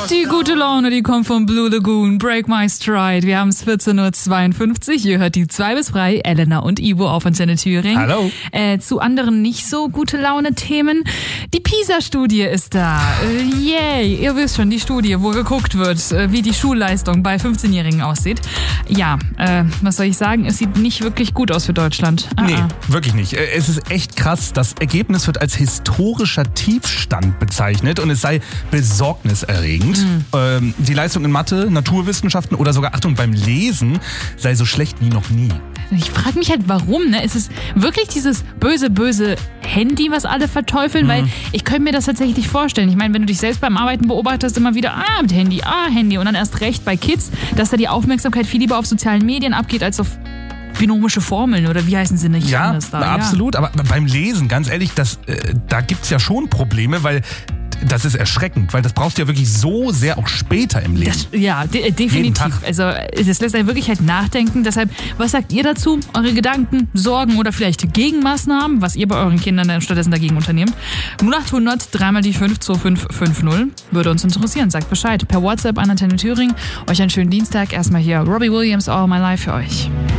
Die gute Laune, die kommt von Blue Lagoon, Break My Stride. Wir haben es 14.52 Uhr. Ihr hört die 2 bis 3, Elena und Ivo auf Antenne Thüringen. Hallo. Zu anderen nicht so gute Laune-Themen. Die PISA-Studie ist da. Yay. Ihr wisst schon, die Studie, wo geguckt wird, wie die Schulleistung bei 15-Jährigen aussieht. Ja, was soll ich sagen? Es sieht nicht wirklich gut aus für Deutschland. Nee, wirklich nicht. Es ist echt krass. Das Ergebnis wird als historischer Tiefstand bezeichnet und es sei besorgniserregend. Die Leistung in Mathe, Naturwissenschaften oder sogar, Achtung, beim Lesen sei so schlecht wie noch nie. Ich frage mich halt, warum, ne? Ist es wirklich dieses böse Handy, was alle verteufeln? Weil ich könnte mir das tatsächlich vorstellen. Ich meine, wenn du dich selbst beim Arbeiten beobachtest, immer wieder, mit Handy, Handy. Und dann erst recht bei Kids, dass da die Aufmerksamkeit viel lieber auf sozialen Medien abgeht, als auf binomische Formeln oder wie heißen sie nicht? Ja, absolut. Aber beim Lesen, ganz ehrlich, da gibt's ja schon Probleme, weil das ist erschreckend, weil das brauchst du ja wirklich so sehr auch später im Leben. Definitiv. Also das lässt einen wirklich halt nachdenken. Deshalb, was sagt ihr dazu? Eure Gedanken, Sorgen oder vielleicht Gegenmaßnahmen, was ihr bei euren Kindern dann stattdessen dagegen unternehmt? 0800 3 die 5 2550 würde uns interessieren. Sagt Bescheid. Per WhatsApp an Antenne Thüringen. Euch einen schönen Dienstag. Erstmal hier Robbie Williams, All My Life für euch.